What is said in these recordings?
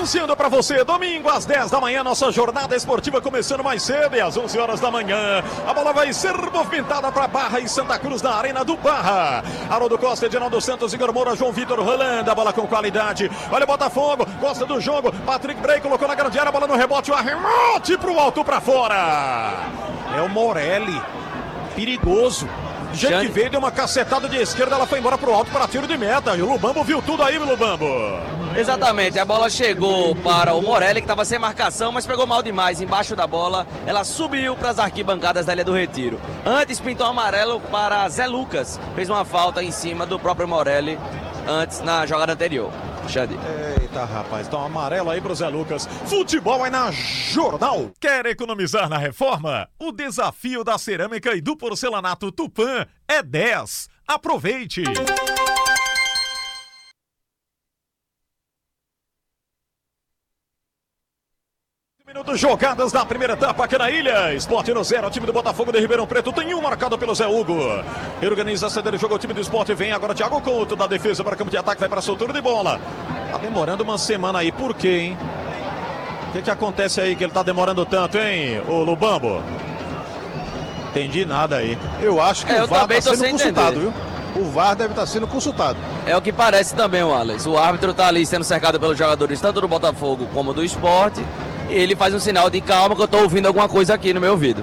Anunciando para você, domingo às 10 da manhã, nossa jornada esportiva começando mais cedo e às 11 horas da manhã. A bola vai ser movimentada para Barra e Santa Cruz na Arena do Barra. Haroldo Costa, Edinaldo Santos, Igor Moura, João Vitor rolando a bola com qualidade. Olha o Botafogo, gosta do jogo. Patrick Bray colocou na grande área, a bola no rebote, o arremate pro alto para fora. É o Morelli, perigoso. Do jeito que veio, deu uma cacetada de esquerda, ela foi embora pro alto para tiro de meta. E o Lubambo viu tudo aí, Lubambo. Exatamente, a bola chegou para o Morelli, que estava sem marcação, mas pegou mal demais embaixo da bola. Ela subiu para as arquibancadas da Ilha do Retiro. Antes pintou amarelo para Zé Lucas. Fez uma falta em cima do próprio Morelli antes na jogada anterior. Xande. Eita, rapaz, então amarelo aí pro Zé Lucas. Futebol é na Jornal. Quer economizar na reforma? O desafio da cerâmica e do porcelanato Tupã é 10. Aproveite! Minutos jogadas na primeira etapa aqui na ilha. Sport no 0, o time do Botafogo de Ribeirão Preto tem um marcado pelo Zé Hugo. Organiza a ceder o jogo, o time do Sport vem agora. Thiago Couto da defesa para campo de ataque, vai para a soltura de bola. Tá demorando uma semana aí, por quê, hein? O que acontece aí que ele tá demorando tanto, hein, ô Lubambo? Entendi nada aí. Eu acho que o VAR está sendo consultado, viu? O VAR deve estar sendo consultado. É o que parece também, Wallace. O árbitro tá ali sendo cercado pelos jogadores tanto do Botafogo como do Sport. E ele faz um sinal de calma que eu tô ouvindo alguma coisa aqui no meu ouvido.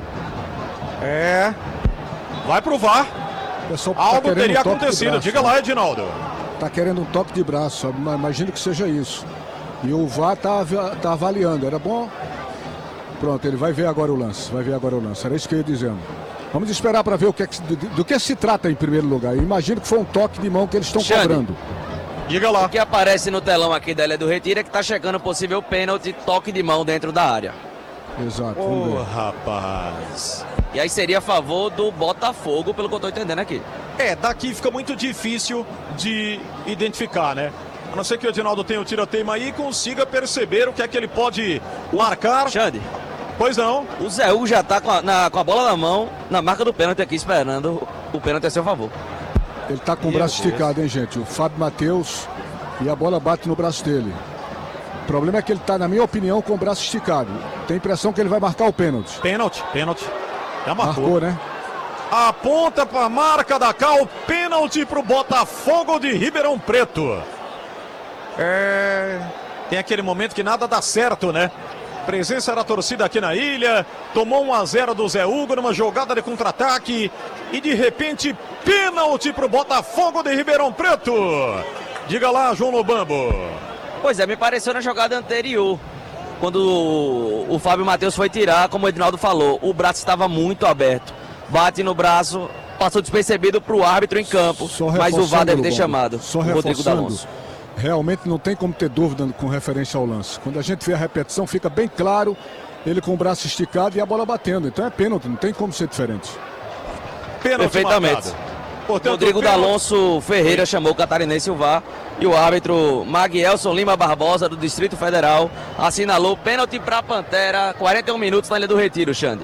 Vai pro VAR. Algo teria acontecido. Diga lá, Edinaldo. Tá querendo um toque de braço, imagino que seja isso. E o VAR tá avaliando. Era bom. Pronto, ele vai ver agora o lance. Era isso que eu ia dizendo. Vamos esperar para ver do que se trata em primeiro lugar. Imagino que foi um toque de mão que eles estão cobrando. Diga lá. O que aparece no telão aqui da Ilha do Retiro é que tá chegando possível pênalti, toque de mão dentro da área. Exato. Rapaz. E aí seria a favor do Botafogo, pelo que eu tô entendendo aqui. Daqui fica muito difícil de identificar, né? A não ser que o Edinaldo tenha o tira-teima aí e consiga perceber o que é que ele pode marcar. Xande. Pois não. O Zé Hugo já tá com a bola na mão, na marca do pênalti aqui, esperando o pênalti a seu favor. Ele tá com o braço esticado, hein, gente? O Fábio Matheus, e a bola bate no braço dele. O problema é que ele tá, na minha opinião, com o braço esticado. Tem a impressão que ele vai marcar o pênalti. Pênalti. Já marcou, né? Aponta pra marca da Cal, pênalti pro Botafogo de Ribeirão Preto. Tem aquele momento que nada dá certo, né? Presença da torcida aqui na ilha, tomou 1-0 do Zé Hugo numa jogada de contra-ataque e de repente pênalti pro Botafogo de Ribeirão Preto. Diga lá, João Lubambo. Pois é, me pareceu na jogada anterior, quando o Fábio Matheus foi tirar, como o Edinaldo falou, o braço estava muito aberto, bate no braço, passou despercebido pro árbitro em campo, mas o VAR deve ter chamado Só o Rodrigo D'Alonso. Realmente não tem como ter dúvida com referência ao lance. Quando a gente vê a repetição, fica bem claro ele com o braço esticado e a bola batendo. Então é pênalti, não tem como ser diferente. Pênalti perfeitamente. Portanto, Rodrigo D'Alonso Ferreira chamou o catarinense o VAR e o árbitro Maguielson Lima Barbosa, do Distrito Federal, assinalou pênalti para a Pantera, 41 minutos na Ilha do Retiro, Xande.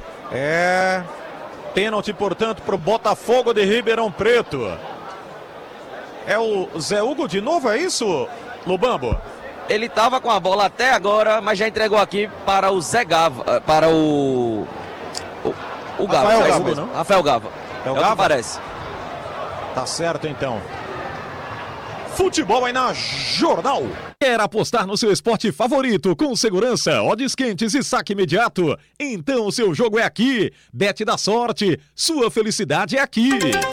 Pênalti, portanto, para o Botafogo de Ribeirão Preto. É o Zé Hugo de novo, é isso, Lubambo? Ele estava com a bola até agora, mas já entregou aqui para o Zé Gava, para o Gava. Rafael Gava, não? Rafael Gava. É o que Gava? parece. Tá certo, então. Futebol aí na Jornal. Quer apostar no seu esporte favorito com segurança, odds quentes e saque imediato? Então o seu jogo é aqui. Bet da sorte. Sua felicidade é aqui.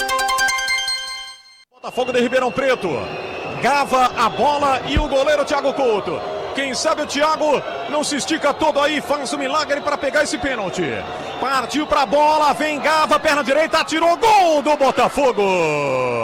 Botafogo de Ribeirão Preto. Gava a bola e o goleiro Thiago Couto. Quem sabe o Thiago não se estica todo aí, faz um milagre para pegar esse pênalti. Partiu pra bola, vem Gava, perna direita, atirou, gol do Botafogo.